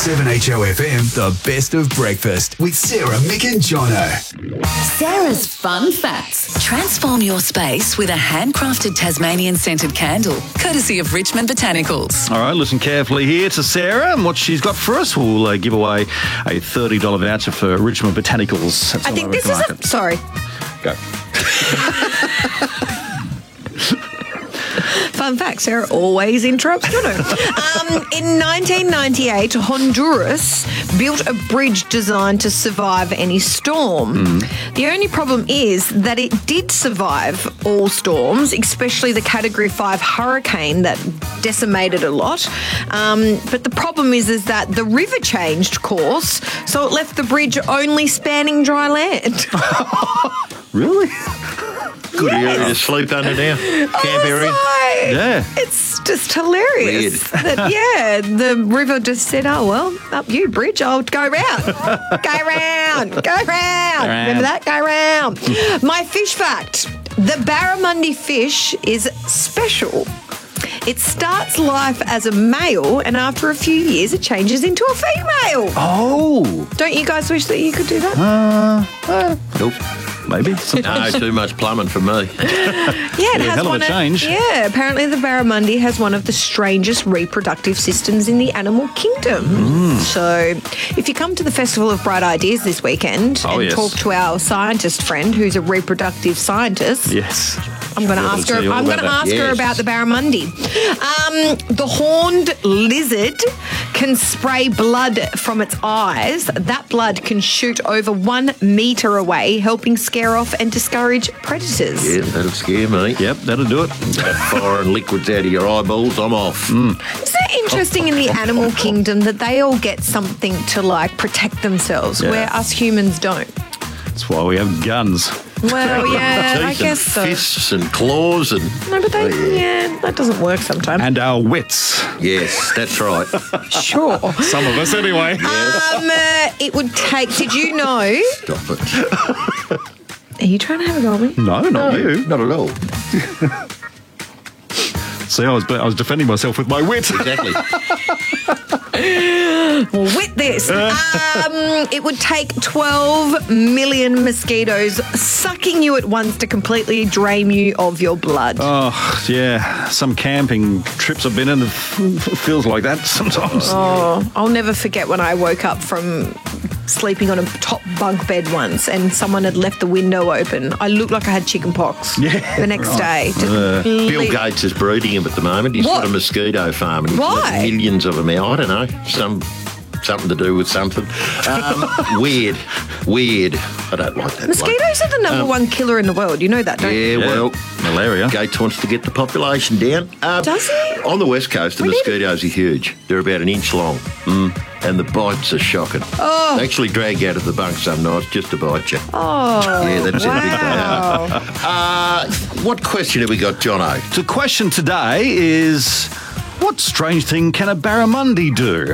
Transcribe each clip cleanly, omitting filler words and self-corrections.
7HOFM, the best of breakfast with Sarah, Mick and Jono. Sarah's Fun Facts. Transform your space with a handcrafted Tasmanian scented candle, courtesy of Richmond Botanicals. All right, listen carefully here to Sarah and what she's got for us. We'll give away a $30 voucher for Richmond Botanicals. That's I think this is a... Sorry. Go. Fun fact, Sarah always interrupts Jono. In 1998, Honduras built a bridge designed to survive any storm. The only problem is that it did survive all storms, especially the Category 5 hurricane that decimated a lot. But the problem is that the river changed course, so it left the bridge only spanning dry land. Really? Good area to sleep under now. Camp area. Yeah. It's just hilarious. That, the river just said, oh, well, up you, bridge, I'll go round. Go round. Remember that? Go round. My fish fact. The barramundi fish is special. It starts life as a male and after a few years it changes into a female. Oh. Don't you guys wish that you could do that? Nope. Maybe. No, too much plumbing for me. Yeah, it has hell of a one change. Yeah, apparently the barramundi has one of the strangest reproductive systems in the animal kingdom. So if you come to the Festival of Bright Ideas this weekend talk to our scientist friend who's a reproductive scientist. Yes. I'm going to ask her. I'm going to ask her about the barramundi. The horned lizard can spray blood from its eyes. That blood can shoot over 1 metre away, helping scare off and discourage predators. Yeah, that'll scare me. Yep, that'll do it. Foreign liquids out of your eyeballs, I'm off. Isn't it interesting in the animal kingdom that they all get something to protect themselves, where us humans don't? That's why we have guns. Well, yeah, I Teeth guess and so. fists and claws and... No, but that doesn't work sometimes. And our wits. Yes, that's right. Sure. Some of us anyway. It would take... Did you know... Stop it. Are you trying to have a go at me? No, not you. Not at all. See, I was defending myself with my wit. Exactly. Well, with this, it would take 12 million mosquitoes sucking you at once to completely drain you of your blood. Oh, yeah. Some camping trips I've been in, it feels like that sometimes. Oh, I'll never forget when I woke up from sleeping on a top bunk bed once and someone had left the window open. I looked like I had chicken pox the next day. Bill Gates is breeding them at the moment. He's got a mosquito farm. And he's got millions of them out. I don't know. Something to do with something. Weird. I don't like that. Mosquitoes are the number one killer in the world. You know that, don't you? Yeah, well, malaria. Gates wants to get the population down. Does he? On the west coast, the mosquitoes are huge. They're about an inch long. And the bites are shocking. Oh. They actually drag you out of the bunk some nights just to bite you. Oh, yeah, that's wow. how big they are. What question have we got, Jono? The question today is, what strange thing can a barramundi do?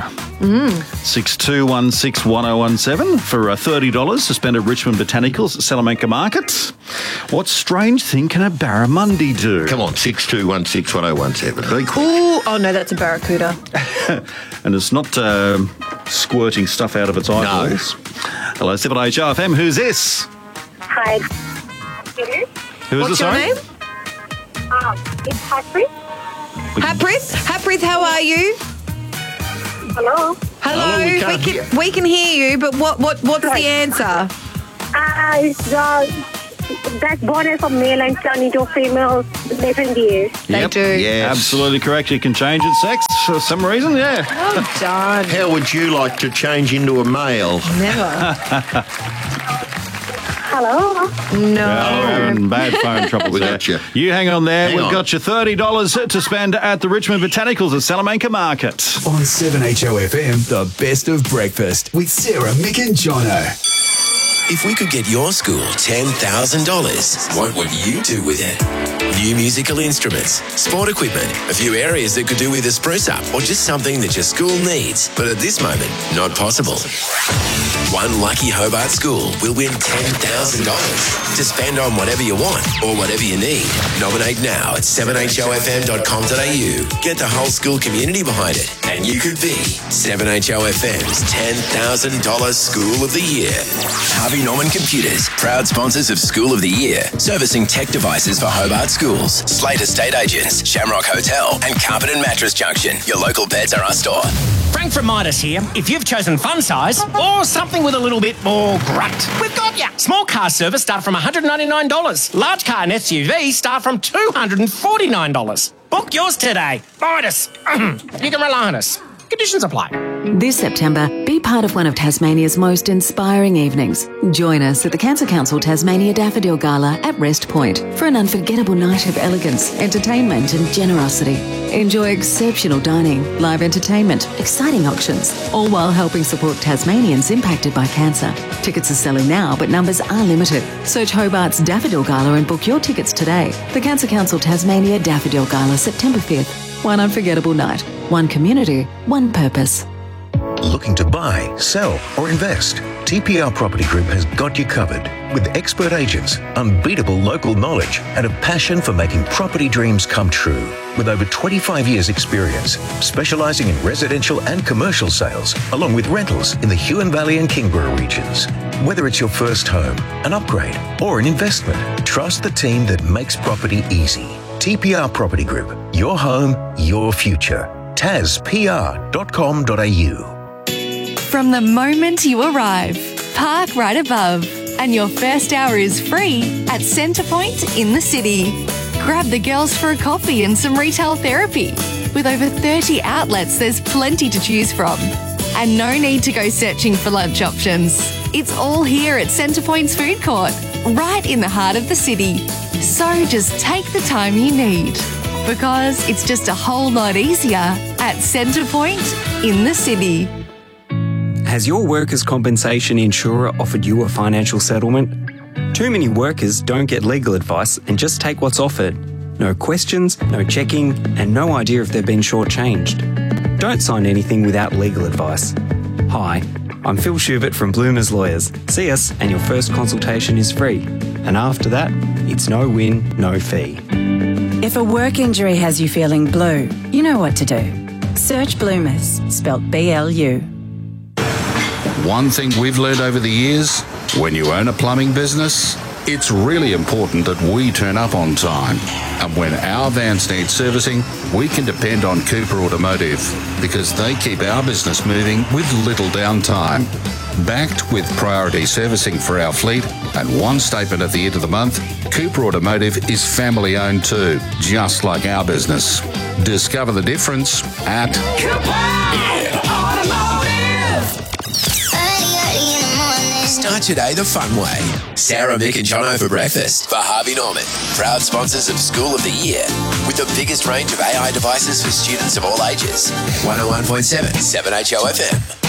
62161017 for $30 to spend at Richmond Botanicals at Salamanca Market. What strange thing can a barramundi do? Come on, 62161017. Be quick. Ooh, oh no, that's a barracuda. And it's not squirting stuff out of its eyeballs. No. Hello, 7HOFM. Who's this? Hi. Who is What's your name? It's Harpreet. Harpreet, how are you? Hello. Hello. We can hear you, but what's the answer? That born as a male and turn into a female different years. They do. Yes. Absolutely correct. You can change its sex for some reason, yeah. Well done. How would you like to change into a male? Never. Hello. No. We're having bad phone trouble We there. got you. You hang on there. Hang We've on. got you $30 to spend at the Richmond Botanicals at Salamanca Market. On 7HOFM, the best of breakfast with Sarah, Mick and Jono. If we could get your school $10,000, what would you do with it? New musical instruments, sport equipment, a few areas that could do with a spruce up, or just something that your school needs, but at this moment, not possible. One lucky Hobart school will win $10,000 to spend on whatever you want or whatever you need. Nominate now at 7hofm.com.au. Get the whole school community behind it, and you could be 7HOFM's $10,000 School of the Year. Harvey Norman Computers, proud sponsors of School of the Year, servicing tech devices for Hobart schools. Slate Estate Agents, Shamrock Hotel, and Carpet and Mattress Junction. Your local Beds R Us store. Frank from Midas here. If you've chosen fun size or something with a little bit more grunt, we've got ya. Small car service start from $199. Large car and SUV start from $249. Book yours today. Midas. You can rely on us. Conditions apply. This September, be part of one of Tasmania's most inspiring evenings. Join us at the Cancer Council Tasmania Daffodil Gala at Rest Point for an unforgettable night of elegance, entertainment and generosity. Enjoy exceptional dining, live entertainment, exciting auctions, all while helping support Tasmanians impacted by cancer. Tickets are selling now, but numbers are limited. Search Hobart's Daffodil Gala and book your tickets today. The Cancer Council Tasmania Daffodil Gala, September 5th. One unforgettable night, one community, one purpose. Looking to buy, sell or invest? TPR Property Group has got you covered with expert agents, unbeatable local knowledge and a passion for making property dreams come true. With over 25 years experience, specialising in residential and commercial sales, along with rentals in the Huon Valley and Kingborough regions. Whether it's your first home, an upgrade or an investment, trust the team that makes property easy. TPR Property Group, your home, your future. TASPR.com.au. From the moment you arrive, park right above, and your first hour is free at Centrepoint in the city. Grab the girls for a coffee and some retail therapy. With over 30 outlets, there's plenty to choose from. And no need to go searching for lunch options. It's all here at Centrepoint's food court, right in the heart of the city. So just take the time you need, because it's just a whole lot easier at Centrepoint in the city. Has your workers' compensation insurer offered you a financial settlement? Too many workers don't get legal advice and just take what's offered. No questions, no checking, and no idea if they've been shortchanged. Don't sign anything without legal advice. Hi, I'm Phil Schubert from Bloomers Lawyers. See us and your first consultation is free. And after that, it's no win, no fee. If a work injury has you feeling blue, you know what to do. Search Bloomers, spelt BLU. One thing we've learned over the years, when you own a plumbing business, it's really important that we turn up on time. And when our vans need servicing, we can depend on Cooper Automotive because they keep our business moving with little downtime. Backed with priority servicing for our fleet and one statement at the end of the month, Cooper Automotive is family owned too, just like our business. Discover the difference at Cooper Automotive. Start your day the fun way. Sarah, Mick and Jono for breakfast. For Harvey Norman, proud sponsors of School of the Year, with the biggest range of AI devices for students of all ages. 101.7 7HOFM.